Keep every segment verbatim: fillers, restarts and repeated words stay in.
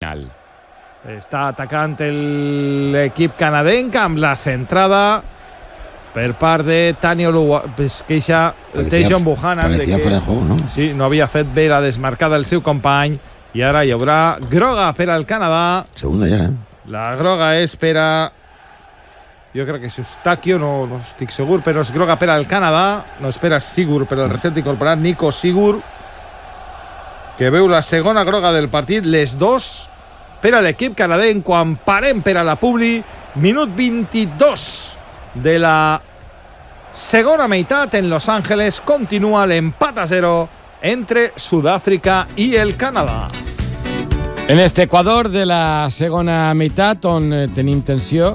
final. Està atacant l'equip canadenc amb la centrada per part de Tani Oluwa. Es queixa Tejon Buchanan de que fuera de juego, ¿no? Sí, no havia fet bé la desmarcada del seu company i ara hi haurà groga per al Canadà. Segunda ja, eh? La groga és per a... Jo crec que és Eustaquio, no, no estic segur, però és groga per al Canadà. No, espera, Sigur, per al recent incorporat, Nico Sigur, que veu la segona groga del partit, les dos per a l'equip canadenc. Quan parem per a la publi, minut vint-i-dos de la segona meitat en Los Ángeles, continua l'empat a zero entre Sud-àfrica i el Canadà. En este Equador de la segona meitat, on eh, tenim tensió,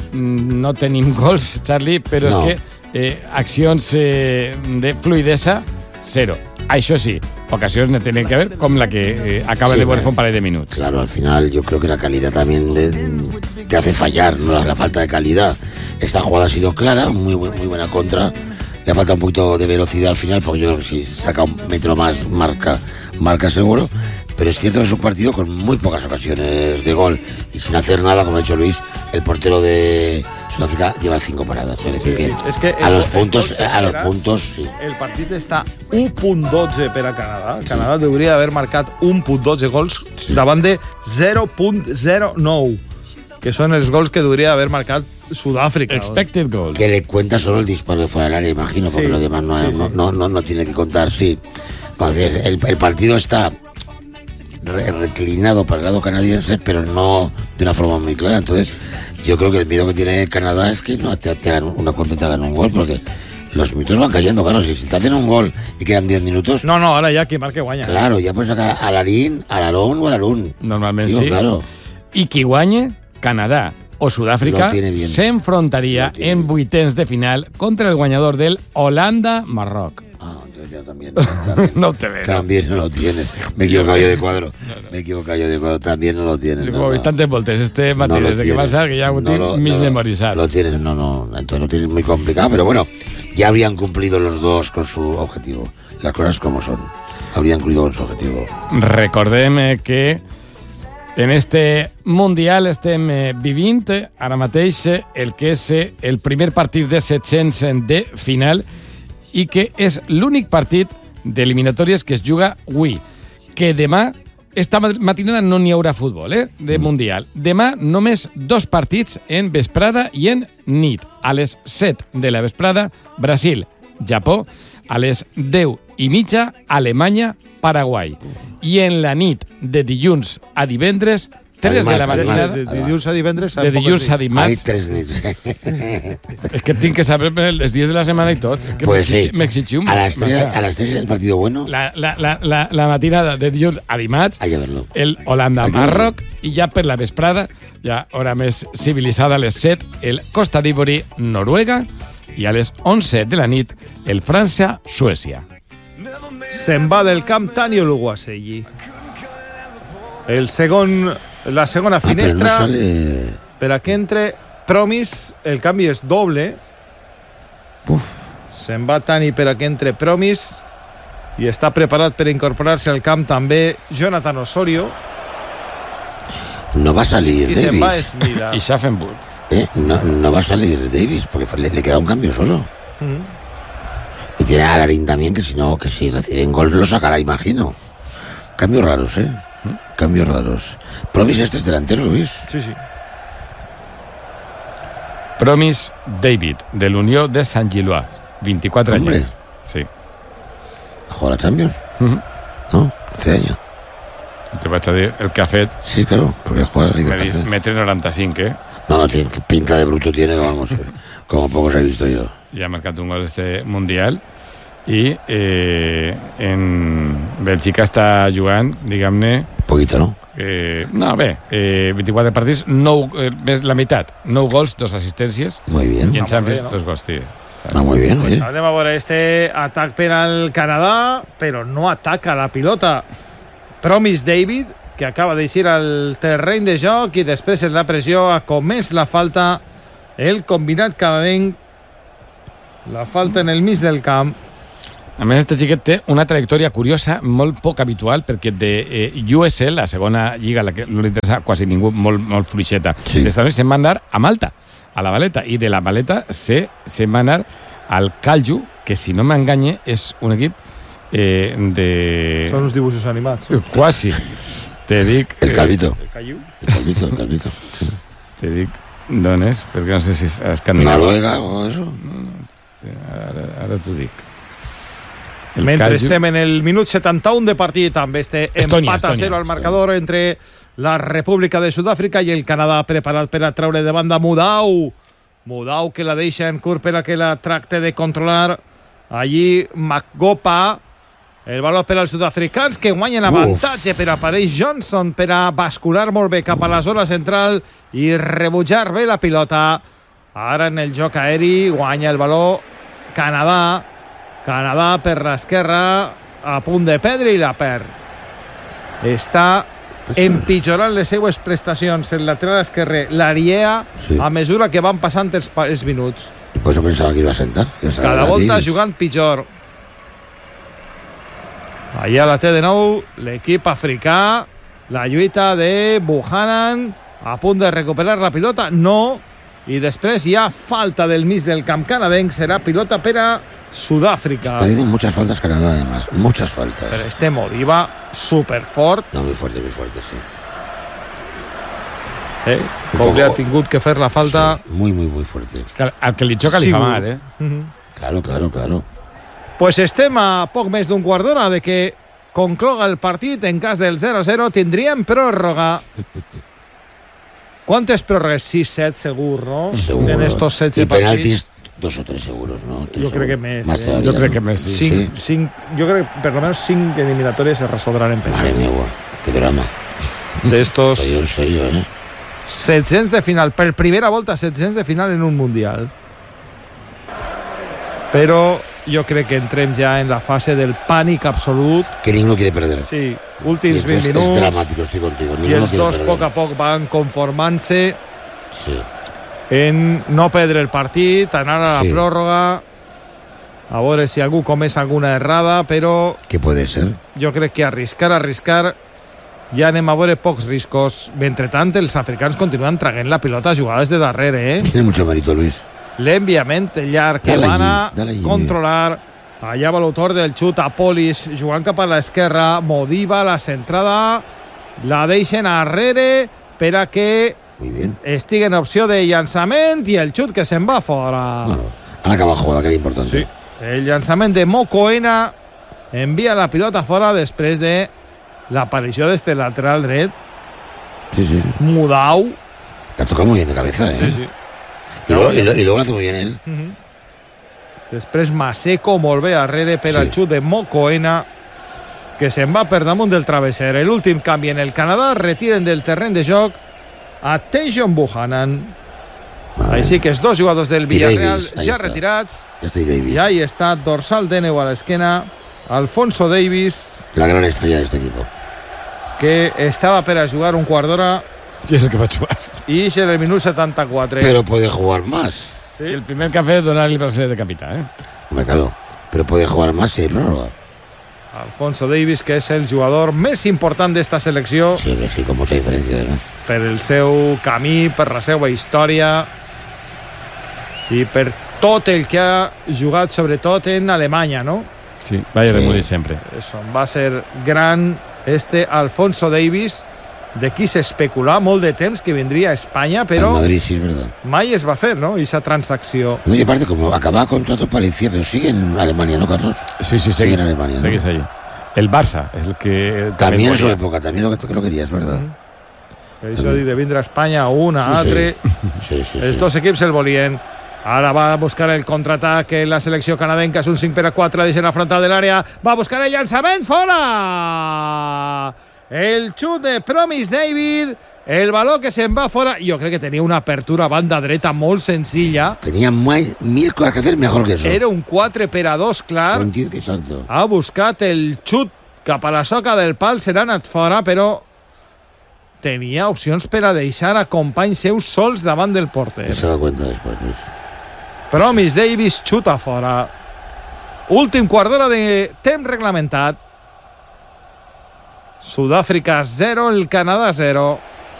no tenim gols, Charlie, però no. És que eh, accions eh, de fluidesa, zero. Això sí, ocasiones no tienen que ver con la que eh, acaba sí, de poner un par de minutos. Claro, al final yo creo que la calidad también de, te hace fallar, ¿no? La falta de calidad. Esta jugada ha sido clara, muy, muy buena contra. Le falta un poquito de velocidad al final, porque yo creo que si saca un metro más, marca, marca seguro. Pero es cierto que es un partido con muy pocas ocasiones de gol y sin hacer nada, como ha dicho Luis, el portero de Sudáfrica lleva cinco paradas. Es decir, que, es que a los puntos, a los puntos, sí. El partit està u punt dotze per a Canadà. El Canadà sí. hauria d'haver marcat u punt dotze gols sí. davant de zero punt zero nou, que són els gols que hauria d'haver marcat Sudáfrica. Expected goals. Que le cuenta solo el disparo de fuera del área, imagino, porque sí. lo demás no, sí, no, sí. No, no, no tiene que contar, sí. Porque el, el partido está reclinado para el lado canadiense, pero no de una forma muy clara. Entonces yo creo que el miedo que tiene Canadá es que no te, te hagan una cuenta, te hagan un gol, porque los minutos van cayendo. Claro, si te hacen un gol y quedan diez minutos, no, no, ahora ya que marque guaña. Claro, ya puedes sacar a Larín, a Larón o a Larún. Normalmente Digo, sí, claro. Y qui guanye, Canadá o Sudáfrica se enfrontaría en vuitens de final contra el guanyador del Holanda-Marroc. Ah, yo, yo también, también, no te veo. También no lo tienes. Me he equivocado yo de cuadro. No, no. Me he equivocado yo de cuadro. También no lo tienes. Como no, bastantes no. voltes este Mati, no desde que pasa que ya no lo, mis no, memorizar. Lo tienes, no, no, entonces lo tienes muy complicado, pero bueno, ya habrían cumplido los dos con su objetivo. Las cosas como son. Habrían cumplido con su objetivo. Recordem que en este Mundial estem vivint ara mateix el que és el primer partit de set-cents de final i que és l'únic partit d'eliminatòries que es juga avui. Que demà, esta matinada no n'hi haurà futbol, eh, de Mundial. Demà només dos partits en vesprada i en nit. A les set de la vesprada, Brasil, Japó. A les deu i mitja, Alemanya, Paraguai. I en la nit de dilluns a divendres, tres de la matinada... De, de dilluns a divendres... De dilluns a dimarts... Hay tres nits. Es que tinc que saber els dies de la setmana i tot. Que pues sí. M'exigí un... A las tres, a las tres es el partido bueno. La, la, la, la, la matinada de dilluns a dimarts, hay que verlo. El Holanda-Marroc, i ja per la vesprada, ja hora més civilitzada, a les set, el Costa d'Ivori, Noruega, i a les onze de la nit, el França-Suècia. Se'n va del camp Tani Oluwaseyi. El segon, la segona finestra ah, no sale... per a que entre Promis. El canvi és doble. Uf. Se'n va Tani per a que entre Promis i està preparat per incorporar-se al camp també Jonathan Osorio. No va a salir y Davis. Va Esmila. Y Schaffenburg. Eh, no, no va a salir Davis porque le, le queda un cambio solo. Mm. Y tiene a Larín también, que si no, que si reciben gol lo sacará, imagino. Cambios raros, ¿eh? ¿Mm? Cambios raros. Promis, este es delantero, Luis. Sí, sí. Promis David, de l'Unió de Sant Gillois. veinticuatro Hombre. años. Sí. ¿A jugar a Champions? Uh-huh. No, este año. Te vaig a dir el que ha fet. Sí, claro, porque juega a la Liga. Me dius, mete noranta-cinc, eh? No, no, tiene, pinta de bruto tiene, vamos, como pocos he visto yo. Ja ha marcat un gol este Mundial i eh, en Bèlgica està jugant, diguem-ne... Poquito, ¿no? Eh, no, bé, eh, veinticuatro partits, nou, eh, més la meitat, nou gols, dos assistències. Muy bien. I en ah, Champions, bé, no? dos gols, tío. Ah, muy bien, pues oye. anem a veure este atac per al Canadà, però no ataca la pilota. Promis David, que acaba d'eixir al terreny de joc i després en la pressió ha comès la falta el combinat canadenc. La falta en el mig del camp. A més, este xiquet té una trajectòria curiosa, molt poc habitual, perquè de eh, U S L, la segona lliga, la que no li interessa quasi ningú, molt, molt fluixeta, Sí. d'Estats Units se'n va anar a Malta, a la Valeta, i de la Valeta se, se'n va anar al Calju, que si no m'enganye és un equip eh, de... Són uns dibuixos animats. Quasi. Te dic... El Calvito. El Caillou. El Calvito, el Calvito. Sí. Te dic d'on és, perquè no sé si és escandinau. Noruega o eso. Ara, ara t'ho dic. El Mentre Calju- estem en el minut setanta-u de partit, amb este Estònia, empat a Estònia. zero al marcador entre la República de Sud-àfrica i el Canadà, preparat per a treure de banda Mudau. Mudau que la deixa en curt per a que la tracte de controlar. Allí Magopa. El valor per als sud-africans que guanyen avantatge per a Paris Johnson per a bascular molt bé cap a la zona central i rebutjar bé la pilota. Ara en el joc aeri guanya el valor Canadà. Canadà per l'esquerra a punt de perdre i la perd. Està empitjorant les seues prestacions el lateral esquerre, l'Ariea, Sí. a mesura que van passant els, pa- els minuts. Pues yo pensaba que iba a sentar. que iba a Cada sacar volta Davis. jugant pitjor. Allà la té de nou l'equip africà. La lluita de Buchanan a punt de recuperar la pilota. No. I després hi ha falta del mig del camp canadenc. Serà pilota per a Sud-àfrica. Está haciendo muchas faltas Canadá, además. Muchas faltas. Per este Modiva superfort. No, muy fuerte, muy fuerte, sí. Eh? Un Com li ha poco- tingut que fer la falta. Sí, muy, muy, muy fuerte. Que al que li xoca li fa Sigur. mal, eh? Mhm. Claro, claro, claro. Pues estem a poc més d'un quart d'hora de que concloga el partit. En cas del zero a zero tindríem pròrroga. ¿Quantes pròrrogues? sis set segur, no? Seguro. En estos setze y partits. penaltis, dos o tres seguros, ¿no? Tres Yo creo que seguros. més, eh. todavía, Jo crec ¿no? que més, sí. Cinc, Sí. cinc, jo crec que per lo menos cinc eliminatòries se resoldran en Madre penals. mía, guau, qué drama. D'estos Estoy en serio, ¿eh? setzents de final. Per primera volta, setzents de final en un Mundial. Però jo crec que entrem ja en la fase del pànic absolut. Que ninguno quiere perder. Sí, Y últims esto vint es, es minuts. dramático, estoy contigo. I Ninguno els quiere dos a perder. poc a poc van conformant-se Sí. en no perdre el partit, anar a la Sí. pròrroga, a veure si algú comés alguna errada, però ¿Qué puede ser? jo crec que arriscar, arriscar, ja anem a veure pocs riscos. Mentrestant, els africans continuen traguent la pilota a jugades de darrere, eh? Tiene mucho mérito, Luis. L'enviament llarg que Dale van a allí, dale allí. controlar. Allà va l'autor del xut a Polis, jugant cap a l'esquerra. Modiva, la centrada, la deixen arrere per a que Muy bien. estigui en opció de llançament i el xut que se'n va fora. Bueno, han acabado jugada, que era importante. Sí. El llançament de Mokoena envia la pilota fora després de l'aparició d'este lateral dret. Sí, sí. Mudau. La toca muy bien de cabeza, ¿eh? Sí, sí. Y, luego, y, lo- y luego lo hace muy bien él. Mhm. Després Maseko molt bé arrere per al Sí. xut de Mokoena, que se'n va per damunt del travesser. L'últim canvi en el Canadà, retiren del terreny de joc a Tejon Buchanan. Vale. Així que els dos jugadors del I Villarreal Davis, ahí ja està. retirats. Ya estoy Davis. I ahí està, dorsal de neu a l'esquena, Alfonso Davis, La gran estrella de este equipo. que estava per a jugar un quart d'hora Sí, és el que va jugar. i és en el minut setanta-quatre. Pero puede jugar más. Sí. El primer que ha fet és donar-li per ser de capità, eh? Hombre, claro. Pero puede jugar más si hay prórroga. Alfonso Davis, que és el jugador més important d'esta selecció Sí, hombre, sí, con mucha diferencia, además. per el seu camí, per la seva història i per tot el que ha jugat, sobretot en Alemanya, no? Sí, vaya de Sí. morir sempre. Eso, va ser gran este Alfonso Davis, de qui s'especulava molt de temps que vindria a Espanya, En però Madrid, sí, es verdad. mai es va fer, no?, aquesta transacció. No, y aparte, como acababa contrato, parecía, pero sigue en Alemania, ¿no, Carlos? Sí, sí, Sigue seguís, en Alemania, ¿no? seguís allí. El Barça és el que... También en su moria. época, también lo que, que lo querías, ¿verdad? Per això dic de vindre a Espanya un a Sí, altre. Sí, sí, Els sí. dos equips el volien. Ara va a buscar el contraatac en la selecció canadenca. És un cinc per a quatre, deixa la frontal de l'àrea. Va a buscar el llançament, fora! El xut de Promise David. El baló que se'n va fora. Jo crec que tenia una apertura a banda dreta molt senzilla. Tenía muy- mil cosas que hacer mejor que eso. Era un quatre per a dos, clar. Un tío que exacto. Ha buscat el xut cap a la soca del pal. Se n'ha anat fora, però tenia opcions per a deixar a companys seus sols davant del porter. Se ha dado cuenta después, Luis. Promise Davis xuta fora. Últim quart d'hora de temps reglamentat. Sud-àfrica zero, el Canadà zero.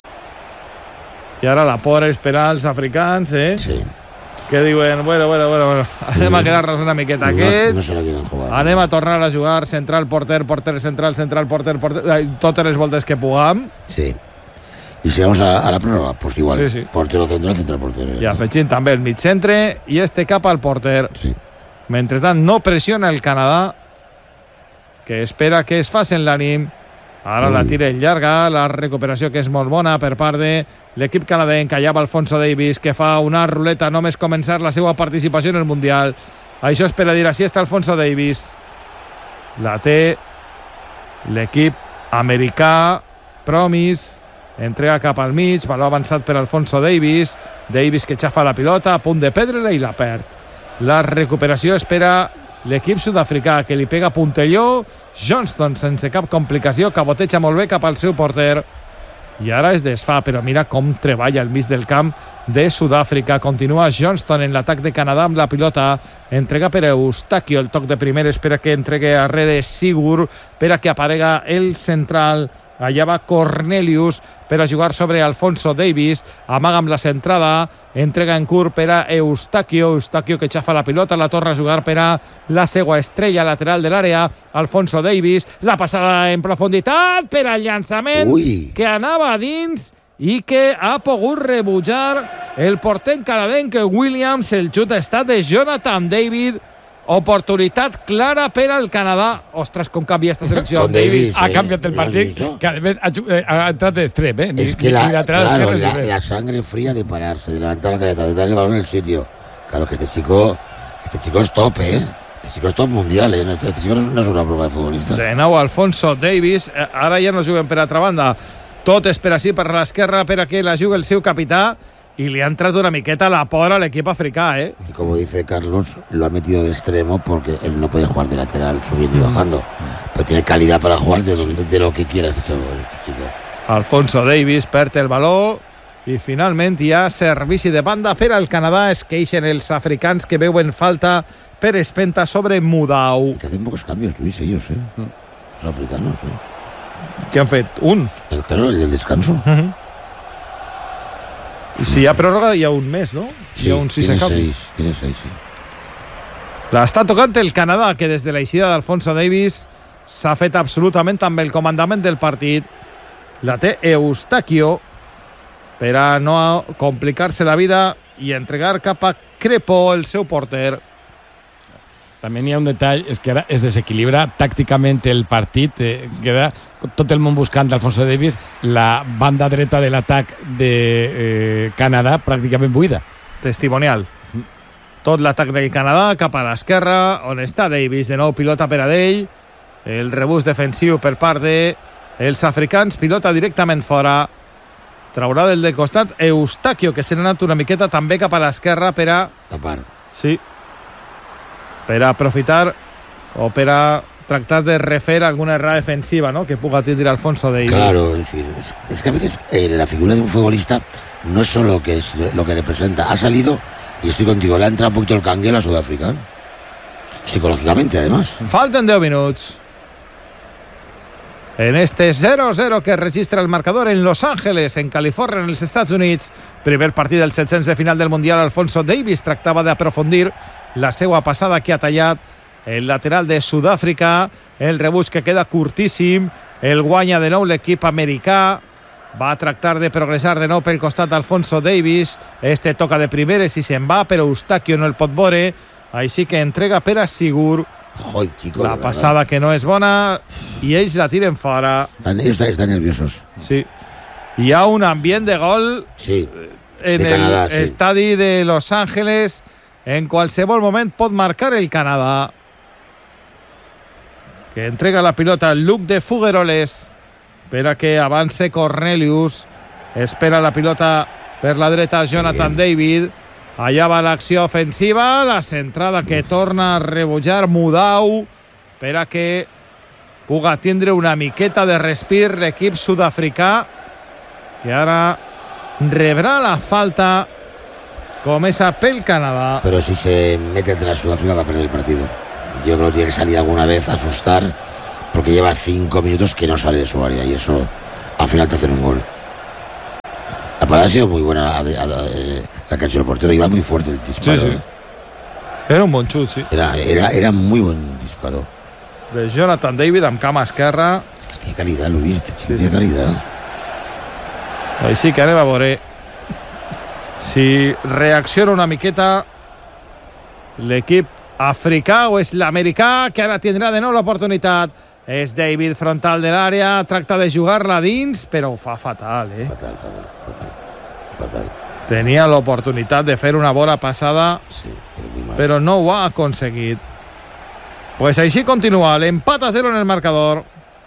I ara la por esperar els africans, eh? Sí. Que diuen, bueno, bueno, bueno, bueno. anem a quedar-nos una miqueta aquests. No, no se la quieren jugar. Anem a tornar a jugar central, porter, porter, central, central, porter, porter, eh, totes les voltes que puguem. Sí. Y si vamos a, a la prórroga, pues igual. Sí, sí. Portero central, central, portero. I afegint també el mig centre i este cap al porter. Sí. Mentrestant no pressiona el Canadà, que espera que es facin l'ànim. Ara Ui. la tira en llarga, la recuperació que és molt bona per part de l'equip canadenc. Allà va Alfonso Davies, que fa una ruleta només començar la seva participació en el Mundial. Això és per a dir, així està Alfonso Davies. La té l'equip americà, Promise, entrega cap al mig, valor avançat per Alfonso Davies. Davies que xafa la pilota, a punt de perdre-la i la perd. La recuperació espera l'equip sud-africà, que li pega puntelló. Johnston sense cap complicació, caboteja molt bé cap al seu porter i ara es desfà, però mira com treballa al mig del camp de Sud-àfrica. Continua Johnston en l'atac de Canadà amb la pilota, entrega per Eustachio, el toc de primer espera que entregue arrere Sigur per a que aparega el central. Allà va Cornelius per a jugar sobre Alfonso Davies, amaga amb la centrada, entrega en curt per a Eustachio, Eustachio que xafa la pilota, la torna a jugar per a la seva estrella lateral de l'àrea, Alfonso Davies, la passada en profunditat per al llançament. Ui. Que anava a dins i que ha pogut rebutjar el porter canadenc Williams. El xut ha estat de Jonathan David. Oportunitat clara per al Canadà. Ostres, com canvia esta selecció. Con Davies, Ha eh, cambiat el ¿lo has partit, visto? que a més ha, ju- eh, ha entrat d'extrem, eh? Ni, Es que ni la, lateral claro, esquerre, ni la, res. la sangre fría de pararse, de levantar la cabeza, de dar el balón en el sitio. Claro que este chico, este chico es top, ¿eh? Este chico es top mundial, ¿eh? Este, este chico no es, no es una prueba de futbolista. De nou Alfonso Davies. Eh, Ara ja no juguen per altra banda. Tot és per així, per l'esquerra, per a que la jugui el seu capità. Y le ha entrado una miqueta la por al equipo africà, ¿eh? Y como dice Carlos, lo ha metido de extremo porque él no puede jugar de lateral, subiendo y bajando. Pero tiene calidad para jugar de, donde, de lo que quiera este chico. Este chico. Alfonso Davies perd el baló i finalment hi ha servici de banda per al Canadà. Es queixen els africans que veuen falta per espenta sobre Mudau. Que hacen pocos cambios, Luis, ellos, ¿eh? Los africanos, ¿eh? Què han fet? Un. El, claro, el del descanso. Uh-huh. I si hi ha pròrroga hi ha un més, no? Sí, hi ha un sisè tiene canvi. seis, tiene seis, sí. La està tocant el Canadà, que des de l'eixida d'Alfonso Davies s'ha fet absolutament amb el comandament del partit. La té Eustachio per a no complicar-se la vida i entregar cap a Crepo, el seu porter. També hi ha un detall, és que ara es desequilibra tàcticament el partit, eh, queda tot el món buscant d'Alfonso Davies, la banda dreta de l'atac de eh, Canadà pràcticament buida. Testimonial. Tot l'atac del Canadà cap a l'esquerra, on està Davies, de nou pilota per a d'ell, el rebús defensiu per part de els africans, pilota directament fora, traurà del de costat Eustachio, que s'ha anat una miqueta també cap a l'esquerra per a... Tapar. Sí, per a aprofitar o per a tractar de refer alguna errada defensiva, ¿no?, que puga tindre Alfonso Davies. Claro, es decir, es, es que a veces eh, la figura de un futbolista no es solo lo que, es, lo que representa. Ha salido, y estoy contigo, le ha entrado un poquito el canguelo a Sudáfrica. Psicológicamente, además. Falten deu minuts. En este cero cero que registra el marcador en Los Ángeles, en Califòrnia, en els Estats Units. Primer partit del set-cents de final del Mundial. Alfonso Davies tractava d'aprofundir la seva passada que ha tallat el lateral de Sud-àfrica. El rebuig que queda curtíssim. El guanya de nou l'equip americà. Va a tractar de progressar de nou pel costat d'Alfonso Davies. Este toca de primeres i se'n va, però Eustachio no el pot veure. Així que entrega per a Sigur. Joder, chico, La de passada que no és bona i ells la tiren fora. Están, ellos están, están nerviosos. Sí. Hi ha un ambient de gol Sí. en De el Canadá, sí. estadi de Los Ángeles. En qualsevol moment pot marcar el Canadà, que entrega la pilota al Luc de Fugueroles per a que avance Cornelius. Espera la pilota per la dreta Jonathan David. Allà va l'acció ofensiva, la centrada que torna a rebutjar Mudau per a que puga tindre una miqueta de respir l'equip sud-africà, que ara rebrà la falta comesa pel Canadà. Pero si se mete entre la Sudáfrica va a perder el partido. Yo creo que tiene que salir alguna vez a asustar, porque lleva cinco minutos que no sale de su área y eso al final te hacen un gol. La parada ha sido muy buena, a, a, a, la que ha hecho el portero, iba muy fuerte el disparo. Sí, sí. Era un bon xut, sí. Era, era, era muy buen disparo. De Jonathan David amb cama esquerra. Tiene calidad, Luis, este chico sí, tiene calidad. Així que anem a veure si reacciona una miqueta l'equip africà o és l'americà, que ara tindrà de nou l'oportunitat. És David frontal de l'àrea, tracta de jugar-la dins, però ho fa fatal, eh? Fatal, fatal, fatal, fatal. Tenia l'oportunitat de fer una bona passada, sí, però, però no ho ha aconseguit. Pues així continua, l'empat a zero en el marcador.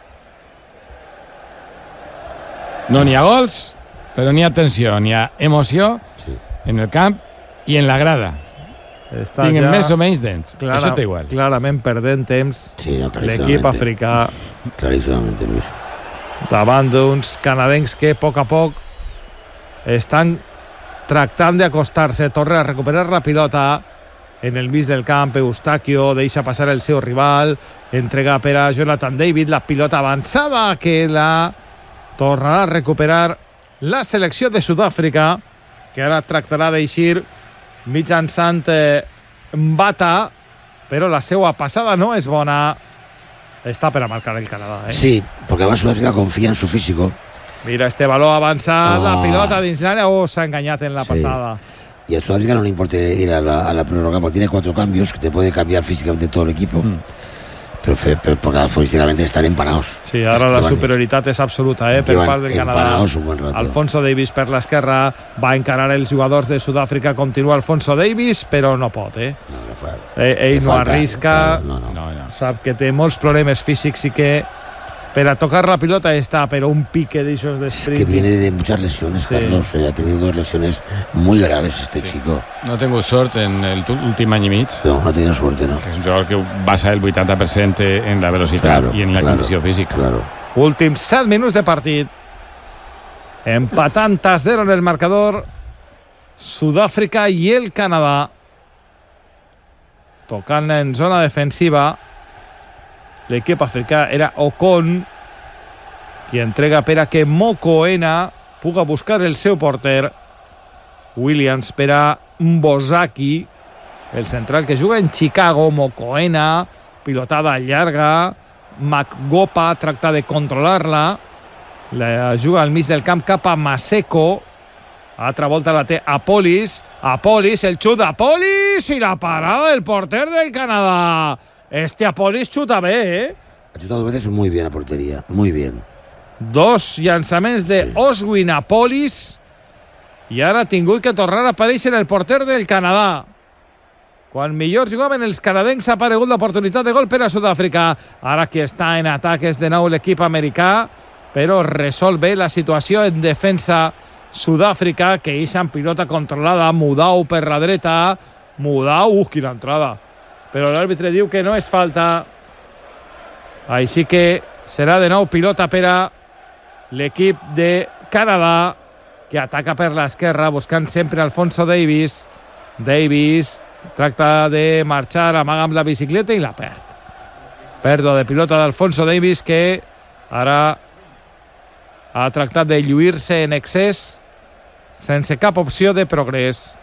No n'hi ha gols, però n'hi ha tensió, n'hi ha emoció sí. en el camp i en la grada. Està Tinguin ja més o menys dents, clara, això té igual. Clarament perdent temps sí, no, l'equip africà. Claríssimament, Luis. Davant d'uns canadencs que a poc a poc estan tractant d'acostar-se. Torna a recuperar la pilota en el mig del camp. Eustachio deixa passar el seu rival, entrega per a Jonathan David, la pilota avançada que la tornarà a recuperar la selecció de Sud-àfrica, que ara tractarà d'eixir mitjançant eh, Mbata, però la seva passada no és bona. Està per a marcar el Canadà, eh? Sí, porque además Sudáfrica confía en su físico. Mira este baló avançat, oh. la pilota dins l'àrea, oh, s'ha enganyat en la sí. passada. Y a Sudáfrica no le importa ir a la, a la prórroga porque tiene cuatro cambios que te puede cambiar físicamente todo el equipo. Mm. Pero, pero porque futbolísticamente están empanados. Sí, ara la superioritat és absoluta, eh, per part del Canadà. Alfonso Davies per l'esquerra, va encarar els jugadors de Sud-àfrica, continua Alfonso Davies, però no pot, eh? No, no fa, eh ell no falta, arrisca, no, no. No, no. sap que té molts problemes físics i que per a tocar la pilota està, però un pique d'aixòs de sprint. Es que viene de muchas lesiones, sí. Carlos, eh, ha tenido dos lesiones muy graves este sí. chico. No ha tingut sort en l'últim any i mig. No, no ha tenido suerte, no. Que és un jugador que basa el vuitanta per cent en la velocitat claro, i en la claro, condició física. Claro. Últims set minuts de partit. Empatant a zero en el marcador Sud-àfrica i el Canadà. Tocant en zona defensiva. L'equip africà era Ocon, qui entrega per a que Mokoena puga buscar el seu porter. Williams per a Mbozaki, el central que juga en Chicago. Mokoena, pilotada llarga. Makgopa tracta de controlar-la. La juga al mig del camp cap a Maseko. Altra volta la té Apolis. Apolis, el xut d'Apolis i la parada del porter del Canadà. Este Apolis xuta bé, eh? Ha chutado dos veces muy bien a portería, muy bien. Dos llançaments de sí. Oswin Apolis i ara ha tingut que tornar a aparèixer el porter del Canadà. Quan millor jugaven els canadencs ha aparegut l'oportunitat de gol per a Sud-àfrica. Ara que està en atac és de nou l'equip americà, però resol bé la situació en defensa Sud-àfrica, que ix amb pilota controlada. Mudau per la dreta. Mudau, uh, quina entrada. Però l'àrbitre diu que no és falta. Així que serà de nou pilota per a l'equip de Canadà, que ataca per l'esquerra buscant sempre Alfonso Davies. Davies tracta de marxar, amaga amb la bicicleta i la perd. Pèrdua de pilota d'Alfonso Davies, que ara ha tractat de lluir-se en excés sense cap opció de progrés.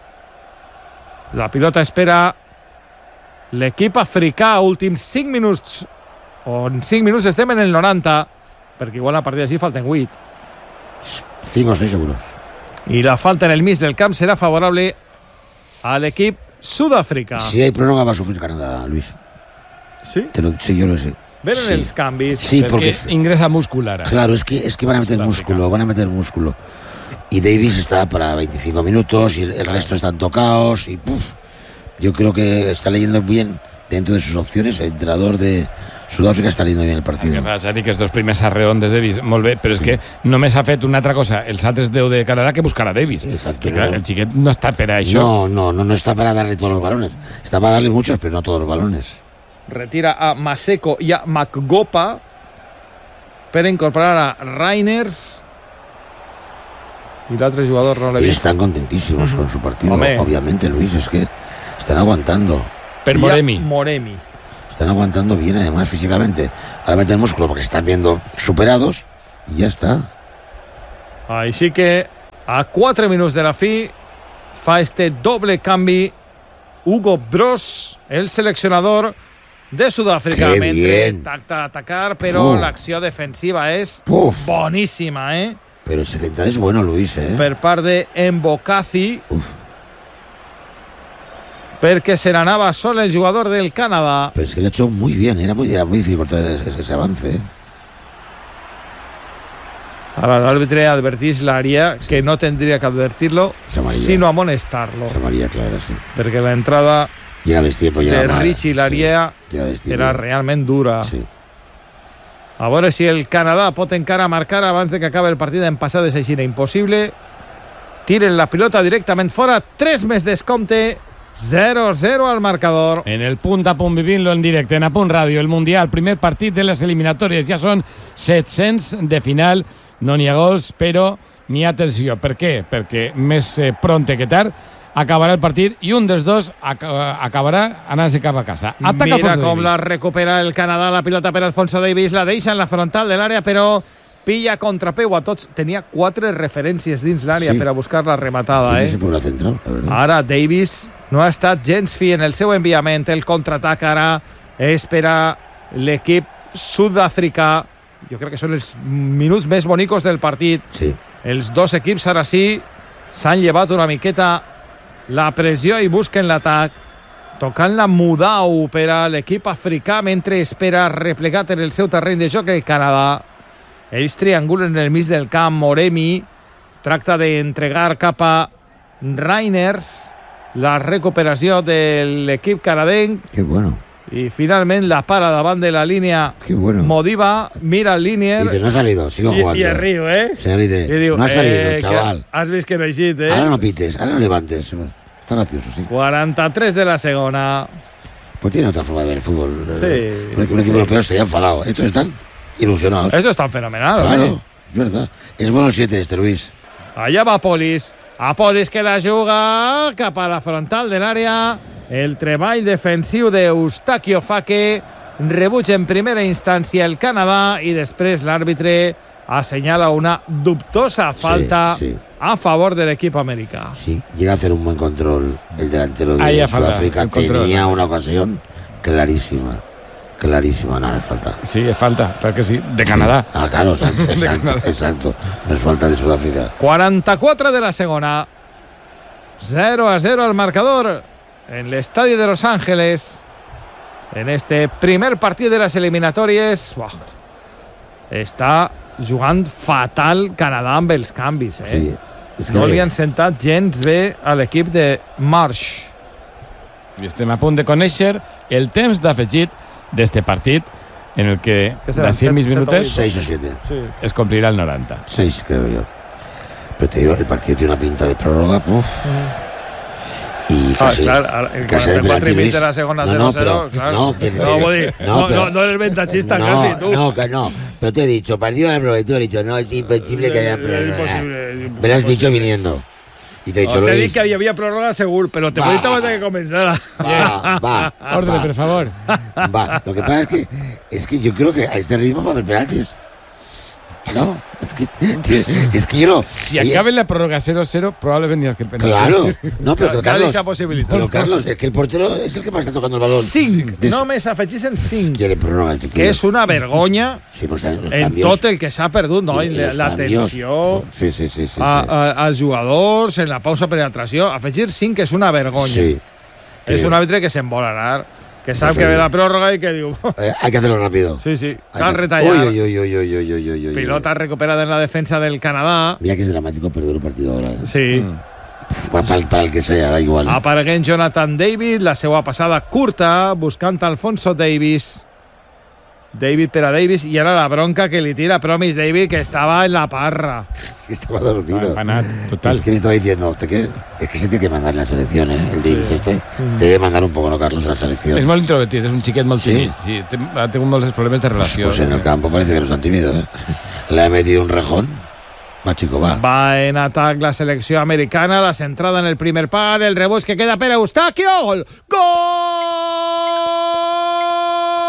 La pilota espera l'equip africà. Últims cinc minuts, o en cinc minuts estem en el noranta, perquè igual a partir d'ací falten vuit. cinco o seis seguros. I la falta en el mig del camp serà favorable a l'equip sud-africà. Si hay prórroga va a sufrir Canadá, Luis. ¿Sí? Te lo, sí, yo lo sé. Venen sí. els canvis. Sí, porque ingresa músculo. Claro, es que, es que van a meter músculo, van a meter músculo. Y Davies está para veinticinco minutos y el, el resto están tocados y puf. Yo creo que está leyendo bien dentro de sus opciones. El entrenador de Sud-àfrica està leyendo bien el partido. El que passa és que els dos primers arreons de Davies, molt bé, però és sí. que només ha fet una altra cosa els altres deu de Canadà que buscar a Davies. Exacto. I, clar, el xiquet no està per a això. No, no, no, no está para darle todos los balones. Está para darle muchos, pero no todos los balones. Retira a Maseko i a Makgopa per incorporar a Reiners. Y el otro jugador no le Ellos vi. están contentísimos uh-huh. con su partido. Hombre. Obviamente, Luis, es que están aguantando. Per Moremi. Moremi. están aguantando bien además físicamente. Ahora meten músculo porque se están viendo superados y ya está. Així que a quatre minuts de la fi fa este doble canvi Hugo Broos, el seleccionador de Sud-àfrica. Qué Mentre bien. tracta d'atacar, però Uf. l'acció defensiva és Uf. boníssima, eh? Pero ese central es bueno, Luis, ¿eh? Per part de Mbokazi, Uf. perquè se n'anava sol el jugador del Canadà. Pero es que lo ha hecho muy bien, era muy, era muy difícil cortar ese, ese avance. ¿eh? Ara l'àrbitre advertís l'àrea, que no tendria que advertir-lo, És amarilla. sinó amonestar-lo. Esa María Clara, sí. Perquè l'entrada Llega a destiempo, llega de mal. Richie l'àrea Sí, llega a destiempo. era realment dura. Sí. A veure si el Canadà pot encara marcar abans de que acabi el partit. En passat és així impossible. Tiren la pilota directament fora. tres més descompte. zero zero al marcador. En el punt a punt, vivint-lo en directe, en A Punt Ràdio, el Mundial, primer partit de les eliminatòries. Ja són set-cents de final. No n'hi ha gols, però n'hi ha tensió. Per què? Perquè més eh, pronte que tard acabarà el partit i un dels dos ac acabarà anant-se cap a casa. Ataca Mira Alfonso com Davies. la recupera el Canadà. La pilota per Alfonso Davies. La deixa en la frontal de l'àrea, però pilla contrapeu a tots. Tenia quatre referències dins l'àrea Sí. per a buscar la rematada. Tiene Eh? ese por la central, la verdad. Ara Davies no ha estat gens fi en el seu enviament. El contraatac ara és per a l'equip sud-africà. Jo crec que són els minuts més bonicos del partit. Sí. Els dos equips ara sí s'han llevat una miqueta la pressió i busquen l'atac. Tocant la Mudau per a l'equip africà mentre espera replegat en el seu terreny de joc el Canadà. Ells triangulen en el mig del camp. Moremi tracta d'entregar cap a Reiners. La recuperació de l'equip canadenc Qué bueno. i finalment la para davant de la línia. Qué bueno. Modiba mira el línier Dice, no ha salido, sigo i, jugando. i es riu, eh? Señor dice, I diu, no ha salido, eh, chaval. que has vist que no ha eixit, eh? Ahora no pites, ahora no levantes. Está gracioso, sí. quaranta-tres de la segona. Pues tiene otra forma de ver el fútbol. Sí. Un equipo Sí. europeo estaría enfadado. Estos están ilusionados. Eso es tan fenomenal, Claro, ¿eh? es verdad. Es bueno el siete este, Luis. Allà va Polis. A Polis que la juga cap a la frontal de l'àrea. El treball defensiu d'Eustachio Fake. Rebuig en primera instància el Canadà i després l'àrbitre assenyala una dubtosa falta sí. a favor de l'equip americà. Sí, llega a hacer un buen control el delantero de Ahí ha falta Sudáfrica. el control. Tenía una ocasión clarísima. Clarísima, no, no es falta. Sí, és falta, perquè sí, de Canadà. Ah, claro, exacto, exacto, exacto. No es falta de Sudáfrica. quaranta-quatre de la segona. zero a zero al marcador en l'estadi de Los Ángeles. En este primer partit de les eliminatòries. Buah, està jugant fatal Canadà amb els canvis, eh? Sí. Es que No li han sentat gens bé a l'equip de Marsh. I estem a punt de conèixer el temps d'afegit d'este partit en el que Que serà d'ací a set- mig set o minutets seis o siete. Sí. es complirà el noranta. Seis, creo yo. Pero te digo, el partido tiene una pinta de prórroga, puf. Y Ah, casi, clar, ara, en casi de quaranta-quatre i penalti, mig Luis. de la segona No, zero no, zero, pero- clar. no, que- no, vull dir, no, no, pero- no, no eres ventajista no, casi, tú. No, que no. Pero te he dicho, partido de la prórroga, y tú has dicho, no, es imposible que haya prórroga. Imposible, Me lo has dicho viniendo. Y te he dicho, No, te Luis, dic que hi havia pròrroga segur, però te Va. ho he dit abans de que començara. va, va, Ordre, va, per favor. va. Lo que pasa es que, es que yo creo que a este ritmo va a haber penaltis. No, es que, que- es que yo no. Si Oye, acaba la pròrroga cero cero, probablement hi ha que el penal. Claro, no, pero, Cada pero Carlos, esa posibilitat. pero Carlos, es que el portero es el que más está tocando el balón. cinc, Des- només afegissin cinc, Quiere prórroga, este que tío. és una vergonya Sí, pues, los en cambios, tot el que s'ha perdut, no? y En los la cambios. tensió, Sí, sí, sí, sí. a, sí. a, als jugadors, en la pausa per atració. Afegir cinc és una vergonya. Sí. És Sí. un àrbitre que se'n vol anar, que sap No sé. que ve la pròrroga i que diu... Eh, hay que hacerlo rápido. Sí, sí, Hay cal que- retallar. Uy, uy, uy, uy, uy, uy, uy, uy, uy. Pilota recuperada en la defensa del Canadà. Mira que es dramático perder un partido ahora. ¿eh? Sí. Mm. Para, para el- para el que sea, da igual. Apareguent Jonathan David, la seva passada curta, buscant Alfonso Davis. David per a Davis, i ara la bronca que li tira Promise David, que estava en la parra. Es que estaba dormido. Empanat, total. Es que le estaba diciendo, ¿te quieres? Es que se tiene que mandar la selección, ¿eh? El Davis este. Debe mandar un poco, ¿no, Carlos, a la selección? És molt introvertit, és un xiquet molt Sí? tímid. Sí, té- ha tingut molts problemes de relació. Pues en el campo parece que no están tímidos, ¿eh? Le ha metido un rejón. Va, chico, va. Va en atac la selecció americana, la centrada en el primer par, el rebuig que queda per Eustachio. Gol! Gol!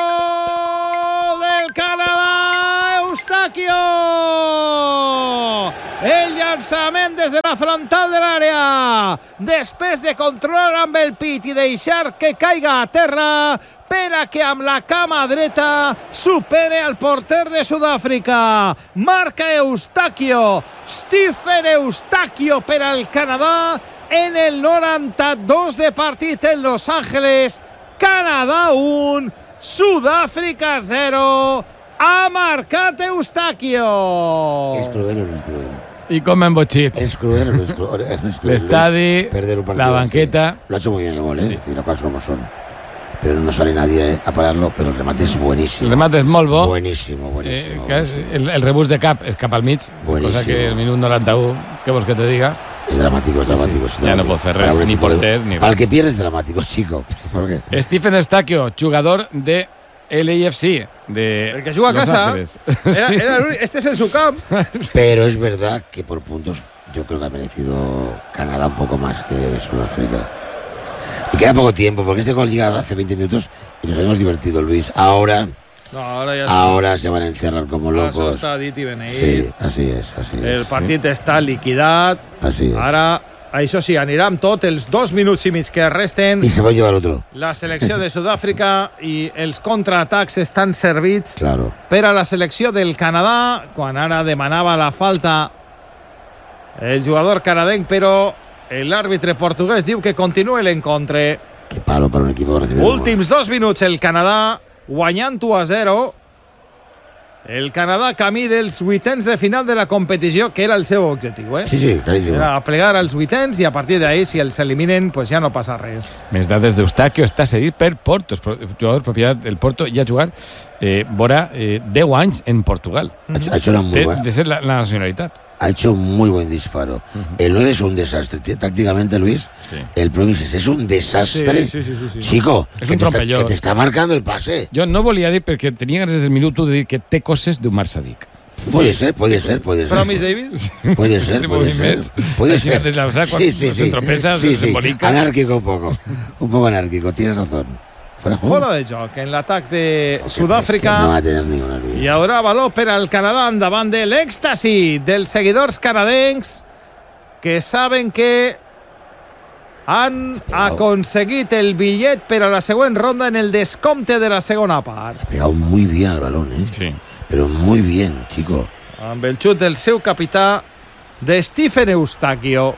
llançament des de la frontal de l'àrea. Després de controlar amb el pit i deixar que caiga a terra, per a que amb la cama dreta supere al porter de Sud-àfrica. Marca Eustachio, Stephen Eustachio per al Canadà en el noranta-dos de partit en Los Ángeles. Canadà un, Sud-àfrica zero. Ha marcat Eustachio. És cruel o no és cruel? I com hem botxit. És cruel o no és cruel? L'estadi, la banqueta. Sí. Lo ha hecho muy bien el gol, ¿eh? Sí. Es decir, las cosas como son. Pero no sale nadie a pararlo, pero el remate es buenísimo. El remate és molt bo. Buenísimo, buenísimo. Eh, que és el, el rebús de cap és cap al mig, buenísimo. Cosa que el minut noranta-u, què vols que te diga? Es dramático, es dramático. Sí, es dramático. Ya no pot fer res, ni porter, ni res. Para el que pierde es dramático, chico. ¿Por qué? Stephen Eustachio, jugador de L A F C, de el que juga a Los casa. Ángeles. Era, era el, este es el su camp. Pero es verdad que por puntos yo creo que ha merecido Canadá un poco más que Sudáfrica. Y queda poco tiempo, porque este gol llega hace veinte minutos y nos hemos divertido, Luis. Ahora, no, ahora, ya ahora se van a encerrar como locos. Això està dit i beneït. Sí, así es, así es. El partit sí. està liquidat. Así es. Ara, això sí, anirà amb tot els dos minuts i mig que resten. Y se va a llevar otro. La selecció de Sud-àfrica i els contraatacs estan servits claro. per a la selecció del Canadà, quan ara demanava la falta el jugador canadenc, però l'àrbitre portuguès diu que continua l'encontre. Qué palo para un equipo. Últims dos minuts, el Canadà guanyant u a zero. El Canadà camí dels vuitens de final de la competició, que era el seu objectiu, eh? Sí, sí, clarísimo. Era plegar als vuitens i a partir d'ahí, si els eliminen, pues ja no passa res. Més dades d'Eustachio, està cedit per Porto, jugador propietat del Porto, i ha jugat eh, vora eh, deu anys en Portugal. Ha hecho una muy de, buena. de ser la, la nacionalitat. Ha hecho un muy buen disparo. Uh-huh. El nueve es un desastre. Tácticamente, Luis, sí. El Promises es un desastre. Sí, sí, sí, sí, sí. Chico, es que, un te está, que te está marcando el pase. Jo no volia dir perquè tenia ganes des del minut u de dir que té coses d'un Marc Sadiq. Puede ser, puede ser, puede ser. Promis, David? Puede ser, puede ser. Puede ser. Sí, sí, sí. Tropeza, sí, se sí. Anárquico un poco. Un poco anárquico, tienes razón. Fuera, Fuera de joc en l'atac de okay, Sud-àfrica. No va a tener ninguna, Luis. Hi haurà valor per al Canadà endavant de l'èxtasi dels seguidors canadencs que saben que han aconseguit el bitllet per a la següent ronda en el descompte de la segona part. Ha pegado muy bien al balón, ¿eh? Sí. Pero muy bien, chico. Amb el xut del seu capità, de Stephen Eustachio.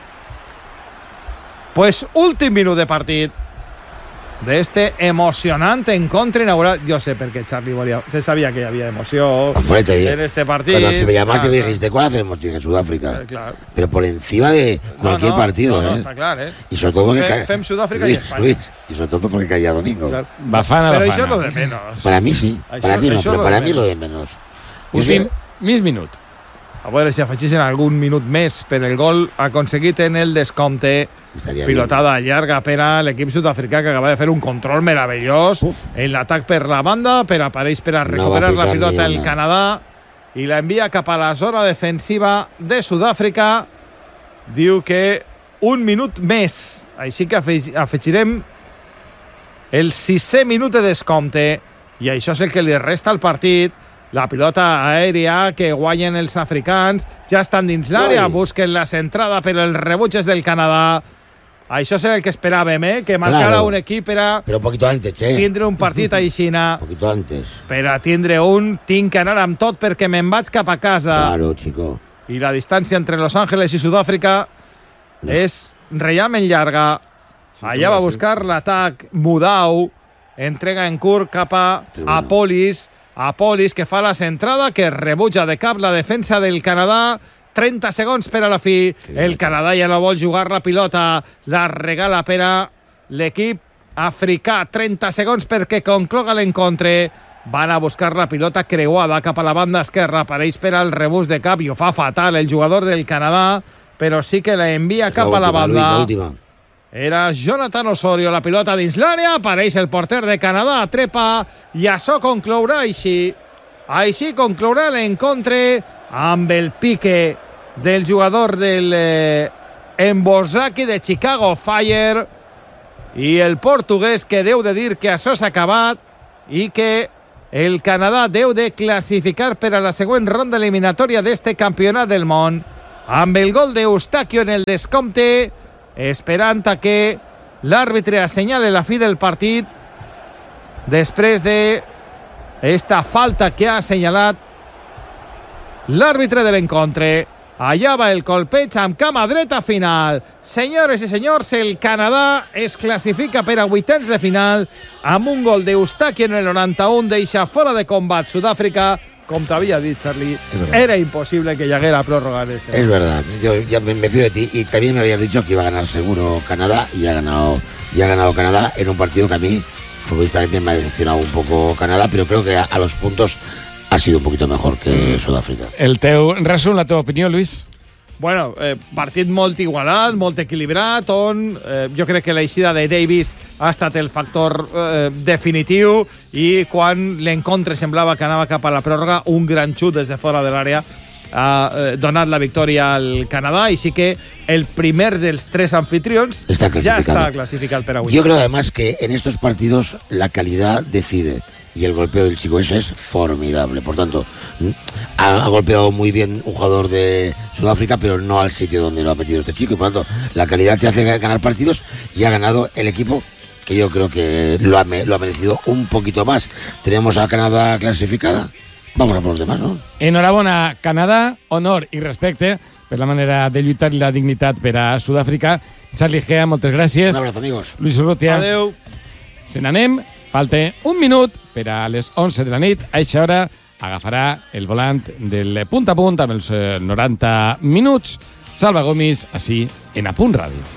Pues últim minut de partit de este emocionante encuentro inaugural. Yo sé por qué Charlie volía, se sabía que había emoción Hombre, en este partido. Cuando se veía más, te dijiste, ¿cuál hacemos? Dije, Sudáfrica. Eh, claro. Pero por encima de cualquier no, no, partido, no, no, ¿eh? Está claro, ¿eh? Y sobre todo porque Fem, Fem Sudáfrica Luis, y España. Luis, y sobre todo porque caía domingo. Claro. Bafana, Pero bafana. eso es lo de menos. Para mí sí, Això, para ti no, pero lo para de mí menos. lo de menos. Últim mig minut. A veure si afegeixen algun minut més per el gol aconseguit en el descompte. Estaria Pilotada bien. Llarga per a l'equip sud-africà, que acaba de fer un control meravellós Uf. en l'atac per la banda, per apareix per a recuperar no la pilota el Canadà i la envia cap a la zona defensiva de Sud-àfrica. Diu que un minut més, així que afegirem el sisè minut de descompte i això és el que li resta al partit. La pilota aèria que guanyen els africans, ja estan dins l'àrea, busquen la centrada per els rebutges del Canadà. Això és el que esperàvem, eh? Que marcara claro. Un equip per a Pero un poquito antes, eh? tindre un partit aixina. Un poquito antes. Per a tindre un, tinc que anar amb tot perquè me'n vaig cap a casa. Claro, chico. I la distància entre Los Ángeles i Sud-àfrica no. és realment llarga. Sí, allà va buscar sí. l'atac Mudau, entrega en curt cap a sí, bueno. Apolis. Apolis que fa la centrada, que rebutja de cap la defensa del Canadà. trenta segons per a la fi. El Canadà ja no vol jugar la pilota. La regala per a l'equip africà. trenta segons perquè concloga l'encontre. Van a buscar la pilota creuada cap a la banda esquerra. Apareix per al rebús de cap i ho fa fatal el jugador del Canadà, però sí que la envia cap a la banda. Era Jonathan Osorio, la pilota dins l'àrea, apareix el porter de Canadà, trepa, i això conclourà així. Així conclourà l'encontre amb el pique del jugador del eh, Embosaki de Chicago Fire i el portuguès que deu de dir que això s'ha acabat i que el Canadà deu de classificar per a la següent ronda eliminatòria d'este campionat del món. amb el gol d'Eustaquio en el descompte, esperant a que l'àrbitre assenyale la fi del partit després de esta falta que ha assenyalat l'àrbitre de l'encontre. Allà va el colpeig amb cama dreta final. Senyores i senyors, el Canadà es classifica per a vuitens de final amb un gol d'Eustaquio en el noranta-un, deixa fora de combat Sud-àfrica. Com t'havia dit, Charlie, era imposible que lleguera a prórroga en este. Es verdad, yo ya me, me fío de ti y también me habías dicho que iba a ganar seguro Canadá y ha ganado, y ha ganado Canadá en un partido que a mí futbolísticamente me ha decepcionado un poco Canadá, pero creo que a, a los puntos ha sido un poquito mejor que Sudáfrica. El teu resum, la teva opinió, Luis? Bueno, eh, partit molt igualat, molt equilibrat, on eh, jo crec que l'eixida de Davis ha estat el factor eh, definitiu, i quan l'encontre semblava que anava cap a la pròrroga, un gran xut des de fora de l'àrea ha eh, donat la victòria al Canadà, i sí que el primer dels tres anfitrions está ya está clasificado para Yo creo además que en estos partidos la calidad decide, y el golpeo del chico ese es formidable. Por tanto, ha, ha golpeado muy bien un jugador de Sudáfrica, pero no al sitio donde lo ha metido este chico, y por tanto la calidad te hace ganar partidos, y ha ganado el equipo que yo creo que lo ha, lo ha merecido un poquito más. Tenemos a Canadá clasificada, vamos a por los demás, ¿no? Enhorabona, Canadà, honor i respecte per la manera de lluitar i la dignitat per a Sud-àfrica. Charlie Gea, moltes gràcies. Un abrazo, amigos. Luis Urrutia. Adeu. Se n'anem. Falta un minut per a les onze de la nit. A aquesta hora agafarà el volant del punt a punt amb els noranta minuts. Salva Gomis, així en A Punt Ràdio.